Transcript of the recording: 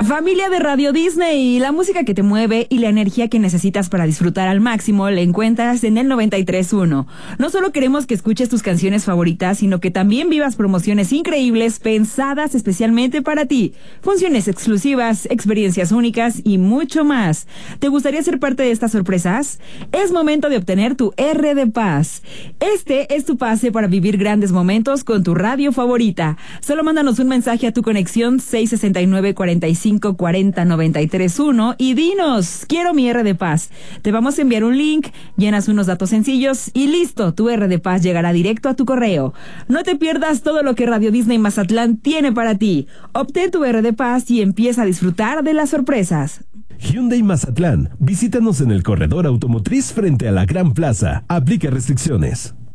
Familia de Radio Disney, la música que te mueve y la energía que necesitas para disfrutar al máximo la encuentras en el 93.1. No solo queremos que escuches tus canciones favoritas, sino que también vivas promociones increíbles pensadas especialmente para ti. Funciones exclusivas, experiencias únicas y mucho más. ¿Te gustaría ser parte de estas sorpresas? Es momento de obtener tu R de Paz. Este es tu pase para vivir grandes momentos con tu radio favorita. Solo mándanos un mensaje a tu conexión 669-4540-931 y dinos, quiero mi R de Paz. Te vamos a enviar un link, llenas unos datos sencillos y listo, tu R de Paz llegará directo a tu correo. No te pierdas todo lo que Radio Disney Mazatlán tiene para ti. Obtén tu R de Paz y empieza a disfrutar de las sorpresas. Hyundai Mazatlán, visítanos en el corredor automotriz frente a la Gran Plaza. Aplica restricciones.